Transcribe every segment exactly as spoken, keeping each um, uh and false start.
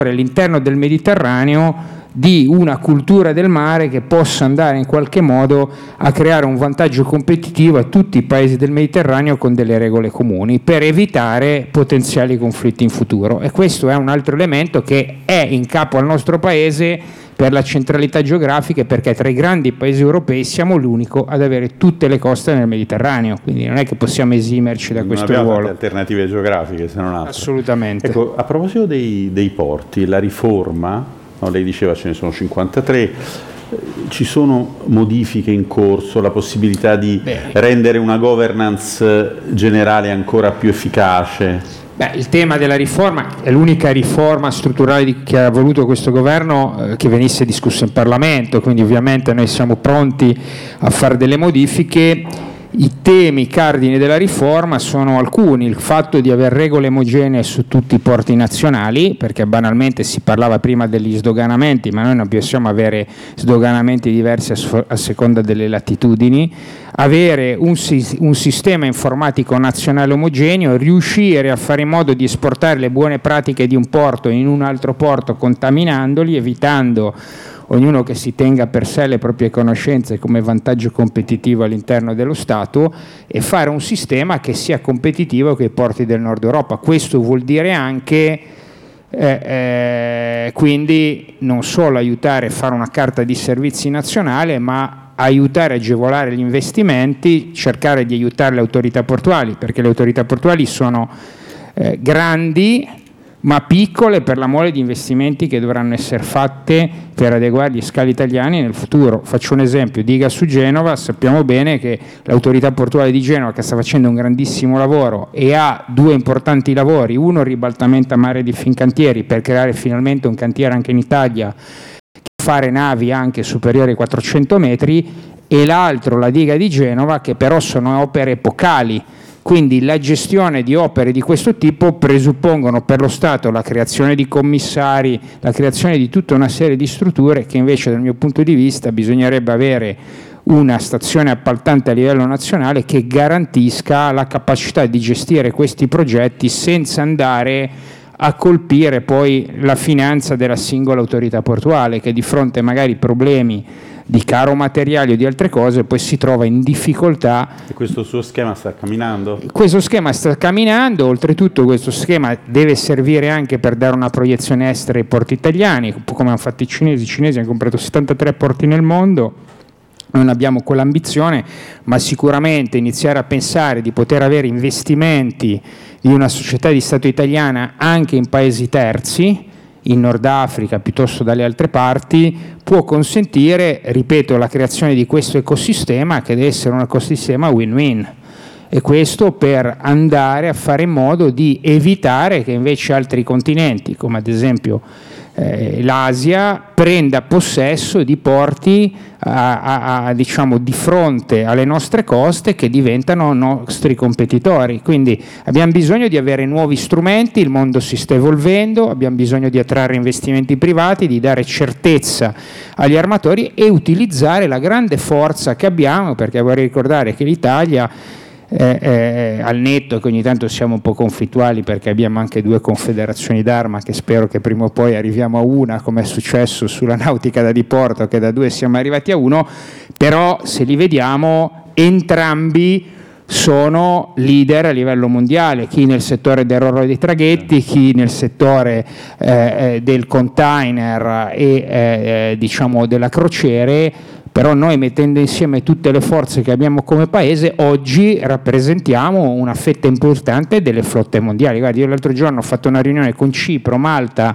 all'interno del Mediterraneo di una cultura del mare che possa andare in qualche modo a creare un vantaggio competitivo a tutti i paesi del Mediterraneo con delle regole comuni per evitare potenziali conflitti in futuro. E questo è un altro elemento che è in capo al nostro paese per la centralità geografica, perché tra i grandi paesi europei siamo l'unico ad avere tutte le coste nel Mediterraneo, quindi non è che possiamo esimerci da non questo abbiamo ruolo. Alternative geografiche, se non altro. Assolutamente. Ecco, a proposito dei, dei porti, la riforma, no, lei diceva ce ne sono cinquantatré, ci sono modifiche in corso, la possibilità di Beh. rendere una governance generale ancora più efficace? Beh, il tema della riforma è l'unica riforma strutturale di, che ha voluto questo governo eh, che venisse discussa in Parlamento, quindi ovviamente noi siamo pronti a fare delle modifiche. I temi cardini della riforma sono alcuni: il fatto di avere regole omogenee su tutti i porti nazionali, perché banalmente si parlava prima degli sdoganamenti, ma noi non possiamo avere sdoganamenti diversi a, a seconda delle latitudini, avere un, un sistema informatico nazionale omogeneo, riuscire a fare in modo di esportare le buone pratiche di un porto in un altro porto contaminandoli, evitando ognuno che si tenga per sé le proprie conoscenze come vantaggio competitivo all'interno dello Stato, e fare un sistema che sia competitivo con i porti del Nord Europa. Questo vuol dire anche eh, eh, quindi non solo aiutare a fare una carta di servizi nazionale, ma aiutare a agevolare gli investimenti, cercare di aiutare le autorità portuali, perché le autorità portuali sono eh, grandi ma piccole per la mole di investimenti che dovranno essere fatte per adeguare gli scali italiani nel futuro. Faccio un esempio: Diga su Genova, sappiamo bene che l'autorità portuale di Genova, che sta facendo un grandissimo lavoro e ha due importanti lavori, uno il ribaltamento a mare di Fincantieri per creare finalmente un cantiere anche in Italia, fare navi anche superiori ai quattrocento metri, e l'altro la diga di Genova, che però sono opere epocali. Quindi la gestione di opere di questo tipo presuppongono per lo Stato la creazione di commissari, la creazione di tutta una serie di strutture che invece dal mio punto di vista bisognerebbe avere una stazione appaltante a livello nazionale che garantisca la capacità di gestire questi progetti senza andare a colpire poi la finanza della singola autorità portuale, che di fronte a magari problemi di caro materiali o di altre cose poi si trova in difficoltà. E questo suo schema sta camminando? Questo schema sta camminando, oltretutto questo schema deve servire anche per dare una proiezione estera ai porti italiani, un po' come hanno fatto i cinesi. I cinesi hanno comprato settantatré porti nel mondo. Non abbiamo quell'ambizione, ma sicuramente iniziare a pensare di poter avere investimenti di una società di Stato italiana anche in paesi terzi, in Nord Africa piuttosto dalle altre parti, può consentire, ripeto, la creazione di questo ecosistema che deve essere un ecosistema win-win. E questo per andare a fare in modo di evitare che invece altri continenti, come ad esempio eh, l'Asia, prenda possesso di porti a, a, a, diciamo, di fronte alle nostre coste che diventano nostri competitori. Quindi abbiamo bisogno di avere nuovi strumenti, il mondo si sta evolvendo, abbiamo bisogno di attrarre investimenti privati, di dare certezza agli armatori e utilizzare la grande forza che abbiamo, perché vorrei ricordare che l'Italia Eh, eh, al netto che ogni tanto siamo un po' conflittuali perché abbiamo anche due confederazioni d'arma, che spero che prima o poi arriviamo a una, come è successo sulla nautica da diporto, che da due siamo arrivati a uno, però se li vediamo entrambi sono leader a livello mondiale, chi nel settore del ro-ro dei traghetti, chi nel settore eh, del container e eh, diciamo della crociere. Però noi, mettendo insieme tutte le forze che abbiamo come paese, oggi rappresentiamo una fetta importante delle flotte mondiali. Guardi, io l'altro giorno ho fatto una riunione con Cipro, Malta,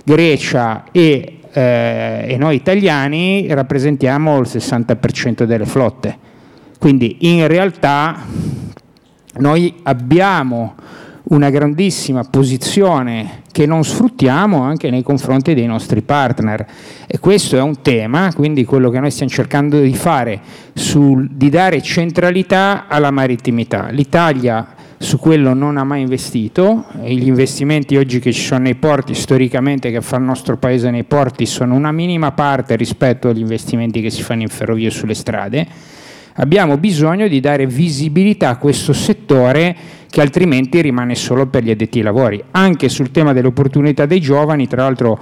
Grecia e, eh, e noi italiani rappresentiamo il sessanta per cento delle flotte. Quindi in realtà noi abbiamo una grandissima posizione che non sfruttiamo anche nei confronti dei nostri partner, e questo è un tema. Quindi quello che noi stiamo cercando di fare sul, di dare centralità alla marittimità. L'Italia su quello non ha mai investito, e gli investimenti oggi che ci sono nei porti, storicamente, che fa il nostro paese nei porti, sono una minima parte rispetto agli investimenti che si fanno in ferrovie e sulle strade. abbiamo bisogno di dare visibilità a questo settore che altrimenti rimane solo per gli addetti ai lavori. Anche sul tema delle opportunità dei giovani, tra l'altro